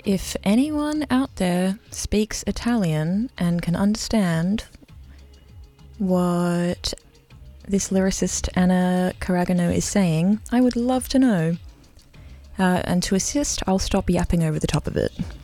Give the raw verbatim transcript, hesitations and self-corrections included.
If anyone out there speaks Italian and can understand what this lyricist Anna Caragano is saying, I would love to know. Uh, and to assist, I'll stop yapping over the top of it.